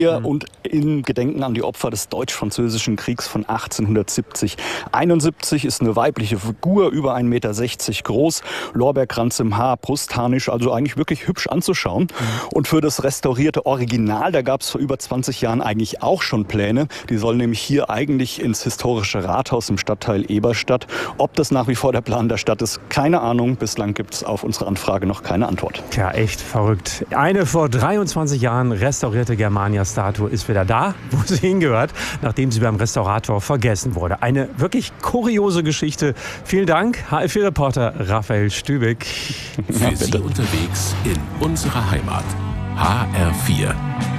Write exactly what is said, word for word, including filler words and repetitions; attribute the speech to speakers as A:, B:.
A: Mhm. Und im Gedenken an die Opfer des Deutsch-Französischen Kriegs von achtzehnhundertsiebzig. einundsiebzig ist eine weibliche Figur, über ein Meter sechzig groß, Lorbeerkranz im Haar, Brustharnisch, also eigentlich wirklich hübsch anzuschauen. Mhm. Und für das restaurierte Original, da gab es vor über zwanzig Jahren eigentlich auch schon Pläne. Die soll nämlich hier eigentlich ins historische Rathaus im Stadtteil Eberstadt. Ob das nach wie vor der Plan der Stadt ist, keine Ahnung. Bislang gibt es auf unsere Anfrage noch keine Antwort.
B: Tja, echt verrückt. Eine vor dreiundzwanzig Jahren restaurierte Germania-Statue ist wieder da, wo sie hingehört, nachdem sie beim Restaurator vergessen wurde. Eine wirklich kuriose Geschichte. Vielen Dank, H F vier-Reporter Raphael Stübeck.
C: Für Sie unterwegs in unserer Heimat. H R vier.